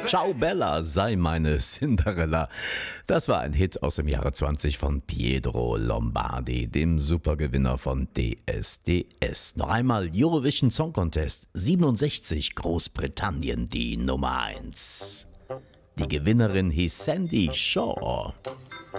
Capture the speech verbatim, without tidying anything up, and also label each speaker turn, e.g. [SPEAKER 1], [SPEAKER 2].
[SPEAKER 1] Ciao Bella, sei meine Cinderella. Das war ein Hit aus dem Jahre zwanzig von Pietro Lombardi, dem Supergewinner von D S D S. Noch einmal Eurovision Song Contest siebenundsechzig, Großbritannien die Nummer eins. Die Gewinnerin hieß Sandy Shaw.